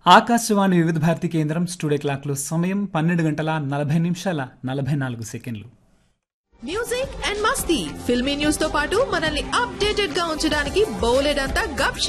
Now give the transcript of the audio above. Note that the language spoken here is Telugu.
ఆకాశవాణి వివిధ భారతి కేంద్రం స్టూడియో క్లాక్ లో సమయం 12:40 music and Masti filmy news తో పాటు మనల్ని అప్డేటెడ్ గా ఉంచడానికి బోలెడంతా గప్